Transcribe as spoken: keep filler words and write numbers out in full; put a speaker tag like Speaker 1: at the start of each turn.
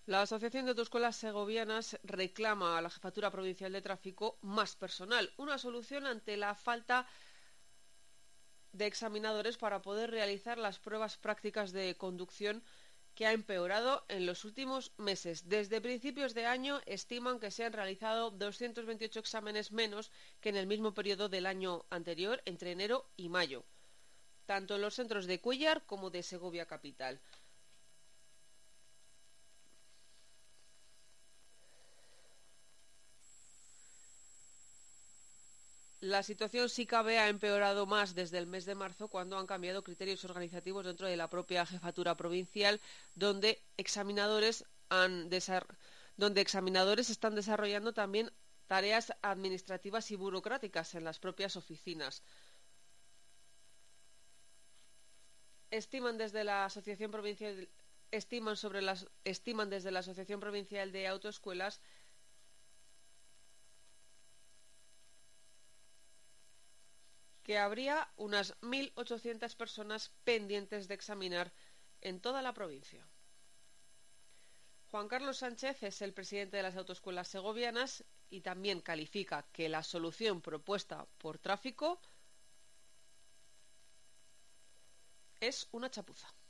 Speaker 1: La Asociación de Autoescuelas Segovianas reclama a la Jefatura Provincial de Tráfico más personal, una solución ante la falta de examinadores para poder realizar las pruebas prácticas de conducción que ha empeorado en los últimos meses. Desde principios de año estiman que se han realizado doscientos veintiocho exámenes menos que en el mismo periodo del año anterior, entre enero y mayo, tanto en los centros de Cuéllar como de Segovia capital. La situación, si cabe, ha empeorado más desde el mes de marzo, cuando han cambiado criterios organizativos dentro de la propia jefatura provincial, donde examinadores han desar- donde examinadores están desarrollando también tareas administrativas y burocráticas en las propias oficinas. Estiman desde la Asociación Provincial estiman sobre las estiman desde la Asociación Provincial de Autoescuelas que habría unas mil ochocientas personas pendientes de examinar en toda la provincia. Juan Carlos Sánchez es el presidente de las autoescuelas segovianas y también califica que la solución propuesta por Tráfico es una chapuza.